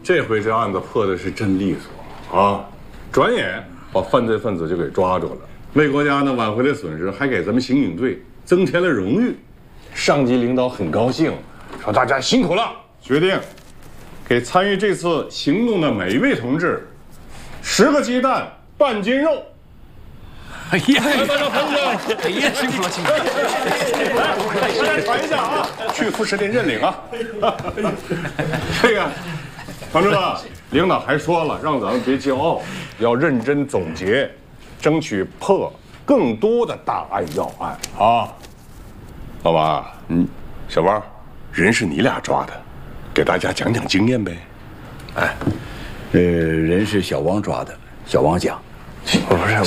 这回这案子破的是真利索啊！转眼把犯罪分子就给抓住了，为国家呢挽回了损失，还给咱们刑警队增添了荣誉。上级领导很高兴，说大家辛苦了，决定给参与这次行动的每一位同志10个鸡蛋，半斤肉。 哎呀，大家捧着！哎呀，辛苦了，辛苦了！ 来，大家传一下啊，去副食店认领啊。这个，同志们，领导还说了，让咱们别骄傲，要认真总结，争取破更多的大案要案啊。老王，小王，人是你俩抓的，给大家讲讲经验呗。 人是小王抓的，小王讲。 不是。